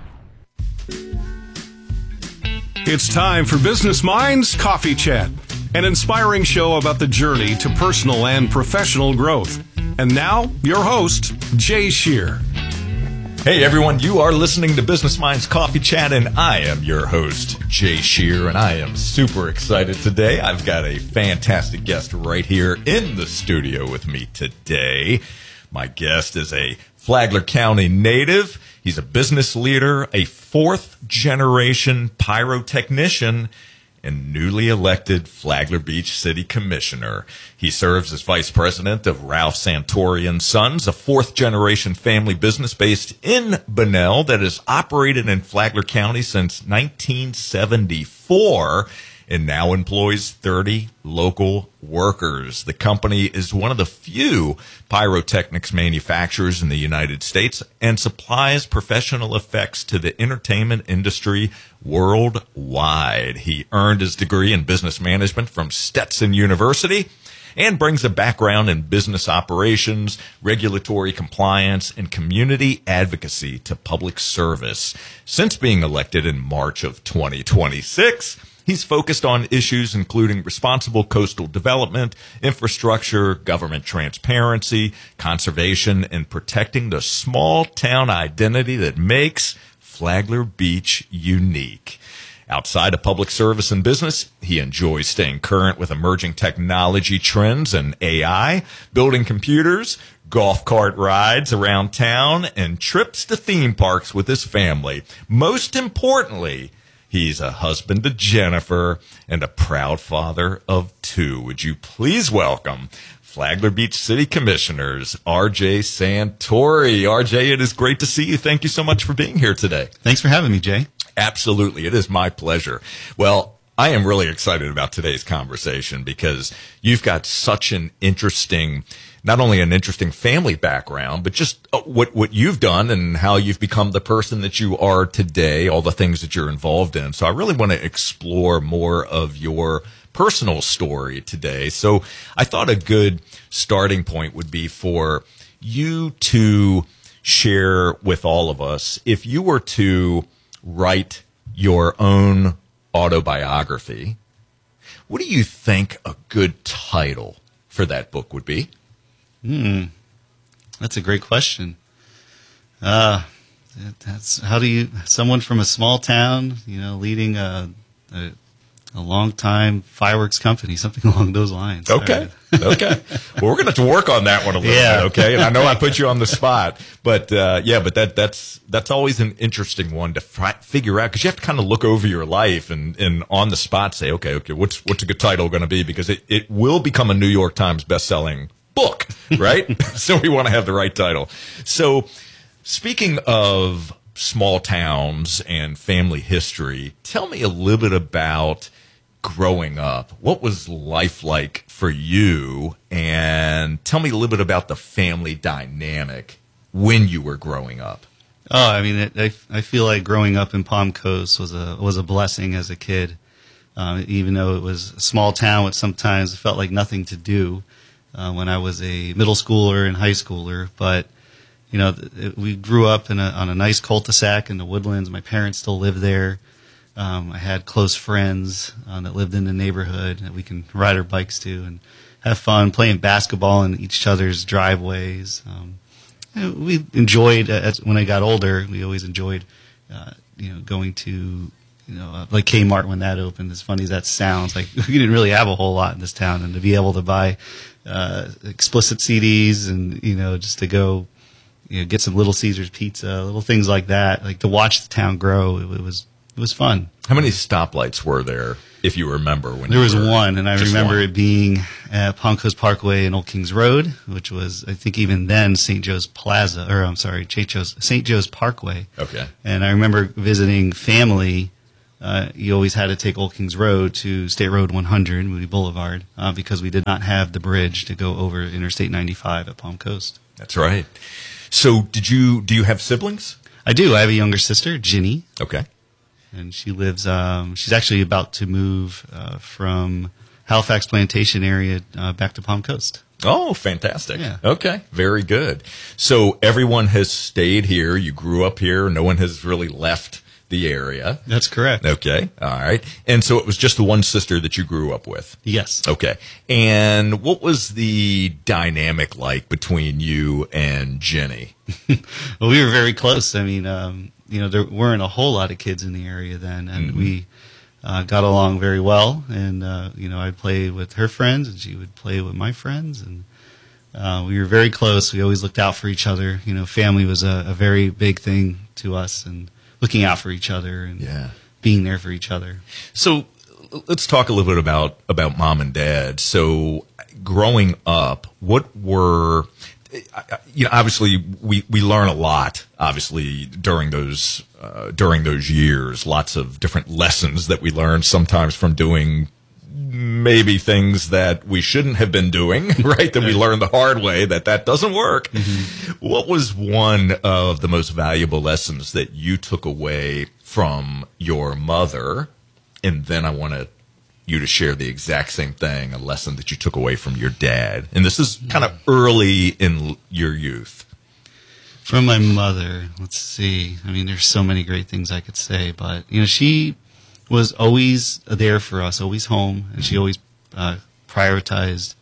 It's time for Business Minds Coffee Chat, an inspiring show about the journey to personal and professional growth. And now, your host, Jay Shear. Hey everyone, you are listening to Business Minds Coffee Chat, and I am your host, Jay Shear, and I am super excited today. I've got a fantastic guest right here in the studio with me today. My guest is a Flagler County native. He's a business leader, a fourth-generation pyrotechnician, and newly elected Flagler Beach City Commissioner. He serves as vice president of Ralph Santori and Sons, a fourth-generation family business based in Bunnell that has operated in Flagler County since nineteen seventy-four and now employs thirty local workers. The company is one of the few pyrotechnics manufacturers in the United States and supplies professional effects to the entertainment industry worldwide. He earned his degree in business management from Stetson University and brings a background in business operations, regulatory compliance, and community advocacy to public service. Since being elected in March of twenty twenty-six, he's focused on issues including responsible coastal development, infrastructure, government transparency, conservation, and protecting the small town identity that makes Flagler Beach unique. Outside of public service and business, he enjoys staying current with emerging technology trends and A I, building computers, golf cart rides around town, and trips to theme parks with his family. Most importantly, he's a husband to Jennifer and a proud father of two. Would you please welcome Flagler Beach City Commissioners, R J Santori. R J, it is great to see you. Thank you so much for being here today. Thanks for having me, Jay. Absolutely. It is my pleasure. Well, I am really excited about today's conversation because you've got such an interesting, not only an interesting family background, but just what, what you've done and how you've become the person that you are today, all the things that you're involved in. So I really want to explore more of your personal story today. So I thought a good starting point would be for you to share with all of us, if you were to write your own autobiography, what do you think a good title for that book would be? Hmm, that's a great question. Uh, that's how do you, someone from a small town, you know, leading a, a, a long time fireworks company, something along those lines. Okay. Okay. Well, we're going to have to work on that one a little yeah. bit. Okay. And I know I put you on the spot, but, uh, yeah, but that, that's, that's always an interesting one to fi- figure out, because you have to kind of look over your life and, and on the spot say, okay, okay, what's, what's a good title going to be? Because it, it will become a New York Times bestselling book, right? So we want to have the right title. So speaking of small towns and family history, tell me a little bit about growing up. What was life like for you? And tell me a little bit about the family dynamic when you were growing up. Oh, I mean, it, I, I feel like growing up in Palm Coast was a was a blessing as a kid. Um, even though it was a small town, it sometimes felt like nothing to do uh, when I was a middle schooler and high schooler. But you know, it, we grew up in a, on a nice cul-de-sac in the Woodlands. My parents still live there. Um, I had close friends uh, that lived in the neighborhood that we can ride our bikes to and have fun playing basketball in each other's driveways. Um, we enjoyed, uh, as, when I got older, we always enjoyed, uh, you know, going to, you know, uh, like Kmart when that opened. As funny as that sounds, like we didn't really have a whole lot in this town, and to be able to buy uh, explicit C Ds and, you know, just to go you know, get some Little Caesars pizza, little things like that. Like to watch the town grow, it, it was it was fun. How many stoplights were there, if you remember? When there you was were, one, and I remember one. it being at Palm Coast Parkway and Old Kings Road, which was, I think, even then Saint Joe's Plaza, or I'm sorry, Saint Joe's Saint Joe's Parkway. Okay. And I remember visiting family. Uh, you always had to take Old Kings Road to State Road one hundred, Moody Boulevard, uh, because we did not have the bridge to go over Interstate ninety-five at Palm Coast. That's right. So, did you do you have siblings? I do. I have a younger sister, Ginny. Okay. And she lives, um, she's actually about to move uh, from Halifax Plantation area uh, back to Palm Coast. Oh, fantastic. Yeah. Okay, very good. So everyone has stayed here. You grew up here. No one has really left the area. That's correct. Okay, all right. And so it was just the one sister that you grew up with? Yes. Okay. And what was the dynamic like between you and Jenny? Well, we were very close. I mean, um, you know, there weren't a whole lot of kids in the area then, and mm-hmm. we uh, got along very well. And, uh, you know, I'd play with her friends, and she would play with my friends, and uh, we were very close. We always looked out for each other. You know, family was a, a very big thing to us, and looking out for each other and yeah. being there for each other. So let's talk a little bit about, about mom and dad. So growing up, what were... You know, obviously, we, we learn a lot. Obviously, during those uh, during those years, lots of different lessons that we learn. Sometimes from doing maybe things that we shouldn't have been doing. Right, that we learn the hard way that that doesn't work. Mm-hmm. What was one of the most valuable lessons that you took away from your mother? And then I want to. You to share the exact same thing, a lesson that you took away from your dad. And this is kind of early in your youth. From my mother, let's see. I mean, there's so many great things I could say, but, you know, she was always there for us, always home, and she always uh, prioritized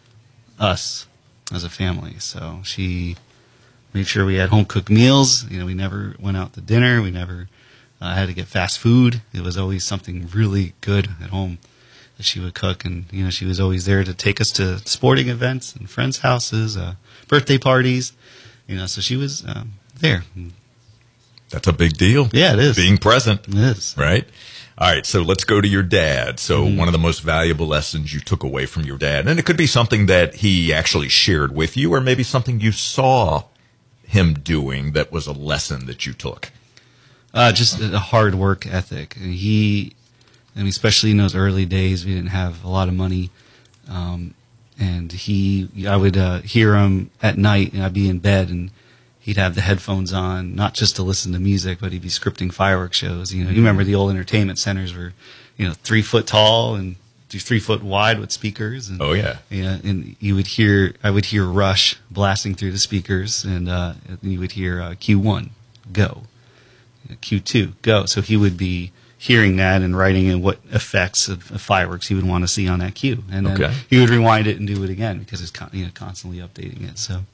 us as a family. So she made sure we had home-cooked meals. You know, we never went out to dinner. We never uh, had to get fast food. It was always something really good at home that she would cook, and you know she was always there to take us to sporting events and friends' houses, uh, birthday parties. You know, so she was um, there. That's a big deal. Yeah, it is. Being present. It is. Right? All right, so let's go to your dad. So mm-hmm. one of the most valuable lessons you took away from your dad, and it could be something that he actually shared with you, or maybe something you saw him doing that was a lesson that you took. Uh, just a hard work ethic. And he... I mean, especially in those early days, we didn't have a lot of money, um, and he, I would uh, hear him at night, and I'd be in bed, and he'd have the headphones on, not just to listen to music, but he'd be scripting fireworks shows. You know, you remember the old entertainment centers were, you know, three foot tall and three foot wide with speakers. And, oh yeah, you know, and you would hear, I would hear Rush blasting through the speakers, and uh, you would hear uh, Q one, go, Q two, go. So he would be hearing that and writing in what effects of, of fireworks he would want to see on that cue, and then okay. he would rewind it and do it again because it's con- you know, constantly updating it. So,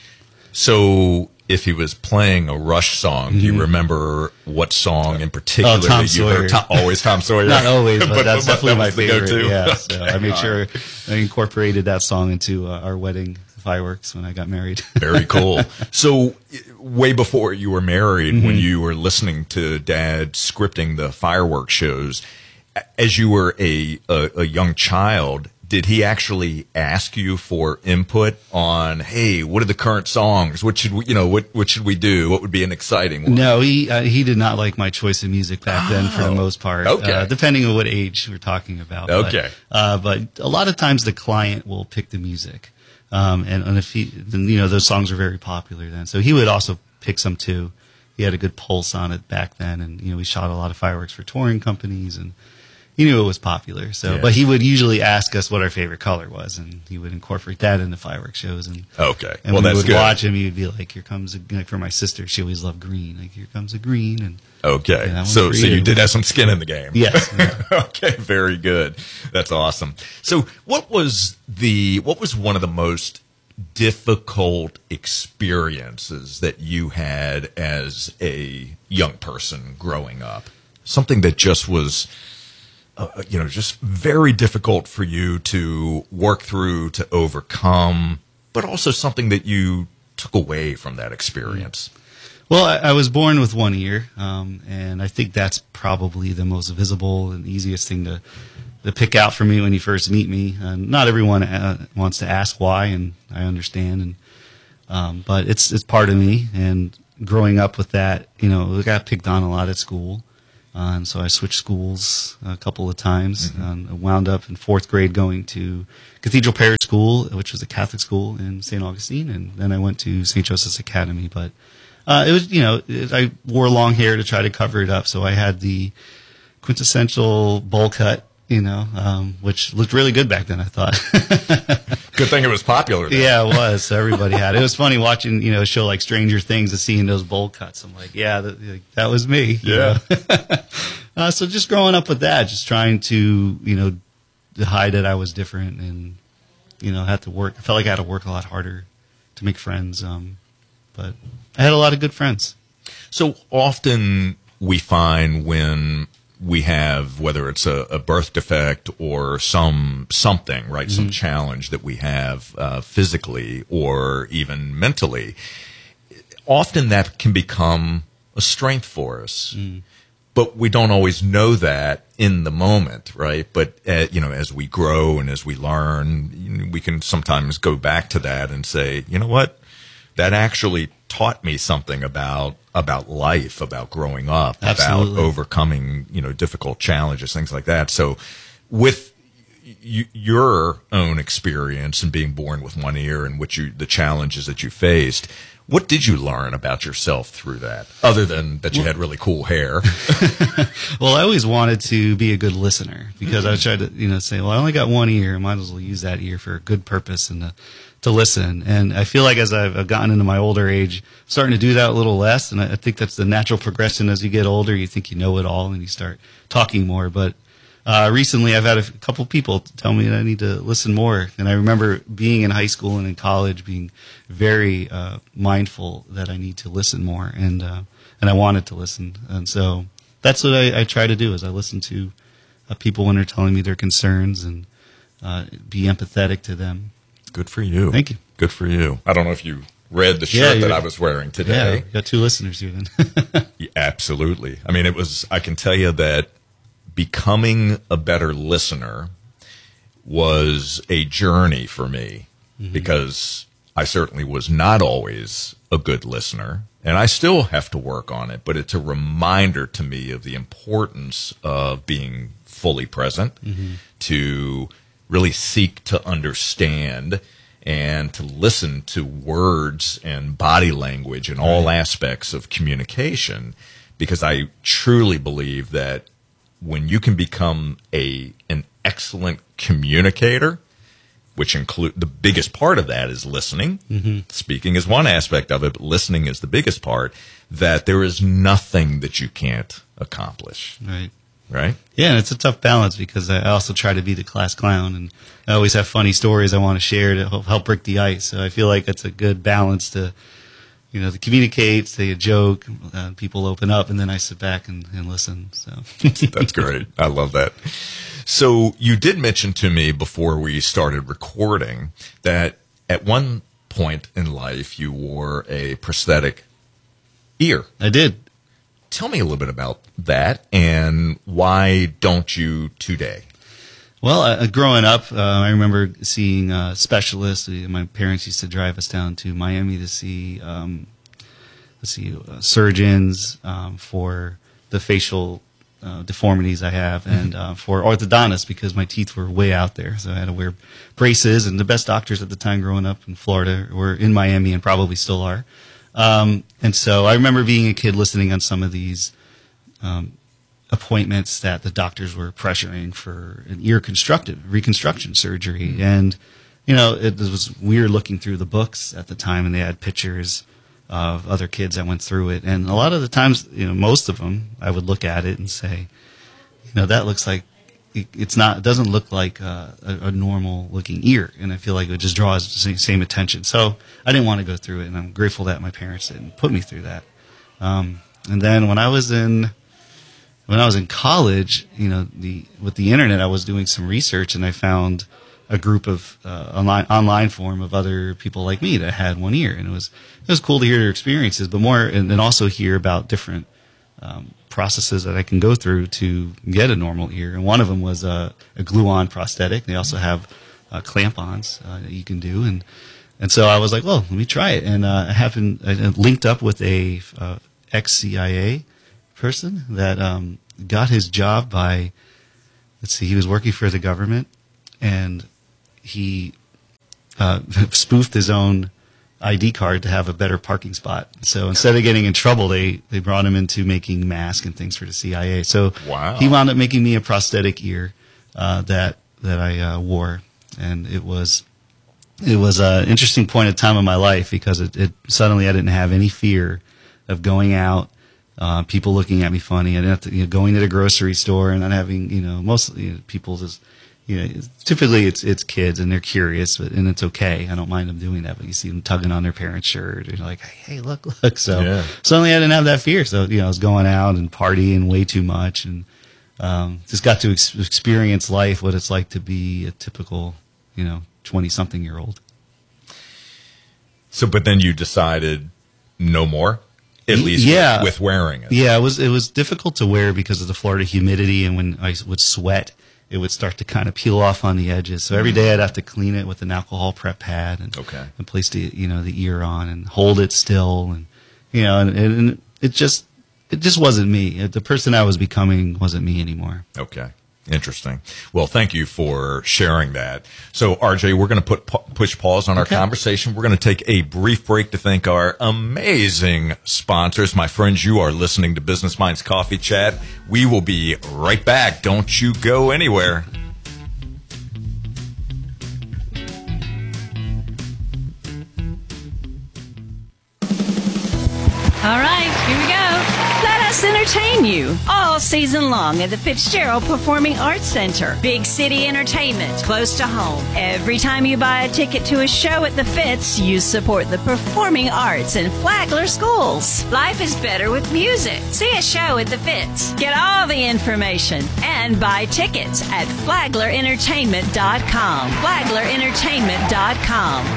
so if he was playing a Rush song, mm-hmm. do you remember what song in particular? Oh, Tom that you Sawyer. Heard? Tom, always Tom Sawyer. Not always, but, but that's but definitely that my favorite. go-to. Yeah, okay. so I made sure right. I incorporated that song into uh, our wedding fireworks when I got married. Very cool. So way before you were married, mm-hmm. when you were listening to Dad scripting the fireworks shows, as you were a, a, a young child, did he actually ask you for input on, hey, what are the current songs? What should we, you know, what, what should we do? What would be an exciting one? No, he uh, he did not like my choice of music back then for the most part. Okay. Uh, depending on what age we're talking about. Okay. But, uh, but a lot of times the client will pick the music. Um, and, and if he, then, you know, those songs were very popular then. So he would also pick some too. He had a good pulse on it back then. And, you know, we shot a lot of fireworks for touring companies, and he knew it was popular. So, yeah. But he would usually ask us what our favorite color was, and he would incorporate that into fireworks shows. And okay, and well, when that's we would good. watch him, he'd be like, "Here comes a," like for my sister, she always loved green. Like, "Here comes a green." And okay, yeah, so so you did have some skin in the game. Yes. Yeah. Okay, very good. That's awesome. So, what was the what was one of the most difficult experiences that you had as a young person growing up? Something that just was, uh, you know, just very difficult for you to work through, to overcome, but also something that you took away from that experience? Well, I, I was born with one ear, um, and I think that's probably the most visible and easiest thing to to pick out for me when you first meet me. Uh, not everyone uh, wants to ask why, and I understand, and um, but it's it's part of me. And growing up with that, you know, I got picked on a lot at school, uh, and so I switched schools a couple of times. Mm-hmm. Um, I wound up in fourth grade going to Cathedral Parish School, which was a Catholic school in Saint Augustine, and then I went to Saint Joseph's Academy. But uh, it was, you know, it, I wore long hair to try to cover it up, so I had the quintessential bowl cut, you know, um, which looked really good back then, I thought. Good thing it was popular then. Yeah, it was. So everybody had it. It was funny watching, you know, a show like Stranger Things and seeing those bowl cuts. I'm like, yeah, that, that was me. Yeah. uh, so just growing up with that, just trying to, you know, to hide that I was different and, you know, had to work. I felt like I had to work a lot harder to make friends. Um, but I had a lot of good friends. So often we find when we have, whether it's a, a birth defect or some something, right, mm-hmm. some challenge that we have uh, physically or even mentally, often that can become a strength for us. Mm. But we don't always know that in the moment, right? But, uh, you know, as we grow and as we learn, you know, we can sometimes go back to that and say, you know what, that actually taught me something about about life, about growing up, Absolutely. about overcoming, you know, difficult challenges, things like that. So with y- your own experience and being born with one ear and what you, the challenges that you faced, what did you learn about yourself through that, other than that you had really cool hair? Well, I always wanted to be a good listener because mm-hmm. I tried to, you know, say, well, I only got one ear. I might as well use that ear for a good purpose and to, to listen. And I feel like as I've gotten into my older age, I'm starting to do that a little less. And I think that's the natural progression as you get older. You think you know it all and you start talking more. But Uh, recently, I've had a couple people tell me that I need to listen more. And I remember being in high school and in college being very uh, mindful that I need to listen more. And uh, and I wanted to listen. And so that's what I, I try to do is I listen to uh, people when they're telling me their concerns and uh, be empathetic to them. Good for you. Thank you. Good for you. I don't know if you read the shirt yeah, that I was wearing today. Yeah, got two listeners here then. Yeah, absolutely. I mean, it was, I can tell you that becoming a better listener was a journey for me mm-hmm. because I certainly was not always a good listener, and I still have to work on it, but it's a reminder to me of the importance of being fully present, mm-hmm. to really seek to understand and to listen to words and body language and all right. aspects of communication, because I truly believe that when you can become a an excellent communicator, which include the biggest part of that is listening. Mm-hmm. Speaking is one aspect of it, but listening is the biggest part, that there is nothing that you can't accomplish. Right. Right? Yeah, and it's a tough balance because I also try to be the class clown, and I always have funny stories I want to share to help, help break the ice. So I feel like it's a good balance to, you know, to communicate, say a joke, uh, people open up, and then I sit back and, and listen. So that's great. I love that. So you did mention to me before we started recording that at one point in life you wore a prosthetic ear. I did. Tell me a little bit about that, and why don't you today? Well, uh, growing up, uh, I remember seeing uh, specialists. My parents used to drive us down to Miami to see, um, let's see, uh, surgeons um, for the facial uh, deformities I have, and uh, for orthodontists because my teeth were way out there. So I had to wear braces, and the best doctors at the time growing up in Florida were in Miami and probably still are. Um, and so I remember being a kid listening on some of these um, appointments that the doctors were pressuring for an ear constructive reconstruction surgery. Mm-hmm. And, you know, it was weird looking through the books at the time, and they had pictures of other kids that went through it. And a lot of the times, you know, most of them, I would look at it and say, you know, that looks like, it's not, it doesn't look like a, a, a normal looking ear. And I feel like it just draws the same attention. So I didn't want to go through it, and I'm grateful that my parents didn't put me through that. Um, and then when I was in, when I was in college, you know, the, with the internet, I was doing some research, and I found a group of uh, online online forum of other people like me that had one ear, and it was it was cool to hear their experiences, but more and then also hear about different um, processes that I can go through to get a normal ear. And one of them was a, a glue-on prosthetic. They also have uh, clamp-ons uh, that you can do, and and so I was like, well, let me try it. And uh, I happened I linked up with a uh, ex-C I A person that um, got his job by, let's see, he was working for the government, and he uh, spoofed his own I D card to have a better parking spot. So instead of getting in trouble, they, they brought him into making masks and things for the C I A. So wow. He wound up making me a prosthetic ear uh, that that I uh, wore, and it was it was an interesting point of time in my life because it, it suddenly I didn't have any fear of going out, uh, people looking at me funny. I didn't have to, you know, going to the grocery store and not having, you know, mostly you know, people just, you know, typically it's it's kids and they're curious, but, and it's okay. I don't mind them doing that, but you see them tugging on their parents' shirt and you're like, hey, look, look. So Yeah. suddenly I didn't have that fear. So, you know, I was going out and partying way too much and um, just got to ex- experience life, what it's like to be a typical, you know, twenty-something-year-old. So, but then you decided no more, at least yeah. with, with wearing it. Yeah, it was it was difficult to wear because of the Florida humidity, and when I would sweat, it would start to kind of peel off on the edges. So every day I'd have to clean it with an alcohol prep pad and, okay. and place the you know the ear on and hold it still, and you know, and, and it just it just wasn't me. The person I was becoming wasn't me anymore. Okay. Interesting. Well, thank you for sharing that. So, R J, we're going to put push pause on our Okay. conversation. We're going to take a brief break to thank our amazing sponsors. My friends, you are listening to Business Minds Coffee Chat. We will be right back. Don't you go anywhere. All right, here we go. Let us entertain you all season long at the Fitzgerald Performing Arts Center. Big city entertainment, close to home. Every time you buy a ticket to a show at the Fitz, you support the performing arts in Flagler schools. Life is better with music. See a show at the Fitz. Get all the information and buy tickets at flagler entertainment dot com. flagler entertainment dot com.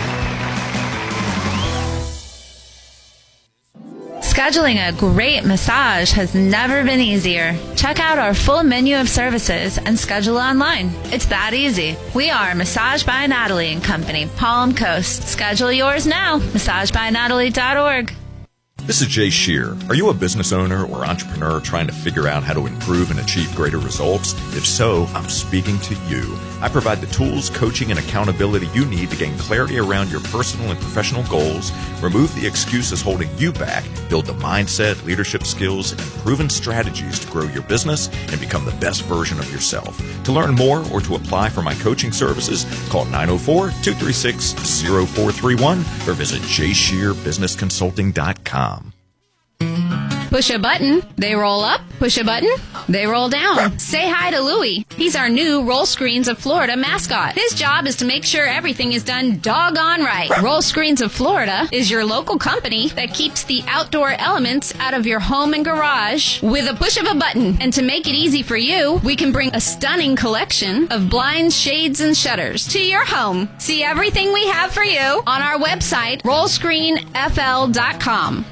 Scheduling a great massage has never been easier. Check out our full menu of services and schedule online. It's that easy. We are Massage by Natalie and Company, Palm Coast. Schedule yours now. massage by natalie dot org. This is Jay Shear. Are you a business owner or entrepreneur trying to figure out how to improve and achieve greater results? If so, I'm speaking to you. I provide the tools, coaching, and accountability you need to gain clarity around your personal and professional goals, remove the excuses holding you back, build the mindset, leadership skills, and proven strategies to grow your business and become the best version of yourself. To learn more or to apply for my coaching services, call nine oh four, two three six, oh four three one or visit jay shear business consulting dot com. Push a button, they roll up. Push a button, they roll down. Say hi to Louie. He's our new Roll Screens of Florida mascot. His job is to make sure everything is done doggone right. Roll Screens of Florida is your local company that keeps the outdoor elements out of your home and garage with a push of a button. And to make it easy for you, we can bring a stunning collection of blinds, shades, and shutters to your home. See everything we have for you on our website, roll screen f l dot com.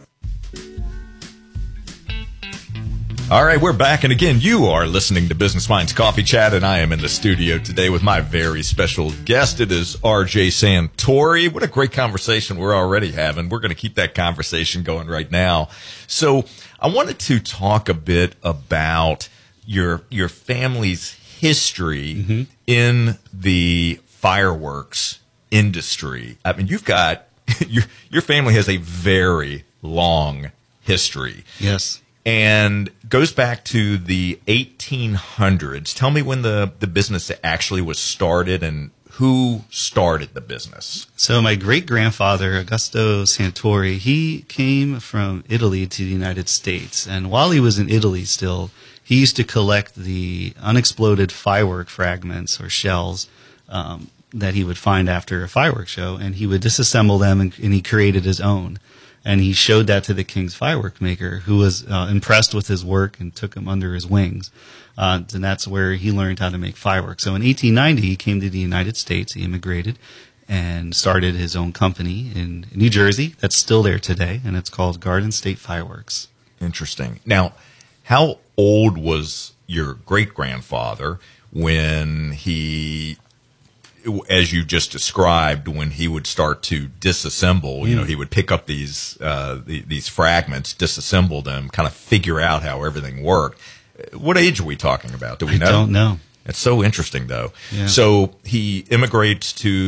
All right, we're back. And again, you are listening to Business Minds Coffee Chat, and I am in the studio today with my very special guest. It is R J Santori. What a great conversation we're already having. We're going to keep that conversation going right now. So I wanted to talk a bit about your your family's history mm-hmm. in the fireworks industry. I mean, you've got your your family has a very long history. Yes. And goes back to the eighteen hundreds. Tell me when the, the business actually was started and who started the business. So my great-grandfather, Augusto Santori, he came from Italy to the United States. And while he was in Italy still, he used to collect the unexploded firework fragments or shells um, that he would find after a fireworks show. And he would disassemble them, and, and he created his own. And he showed that to the king's firework maker, who was uh, impressed with his work and took him under his wings. Uh, and that's where he learned how to make fireworks. So in eighteen ninety, he came to the United States. He immigrated and started his own company in New Jersey that's still there today, and it's called Garden State Fireworks. Interesting. Now, how old was your great-grandfather when he, as you just described, when he would start to disassemble? You know, he would pick up these uh, the, these fragments, disassemble them, kind of figure out how everything worked. What age are we talking about? Do we know? I don't know. It's so interesting, though. Yeah. So he immigrates to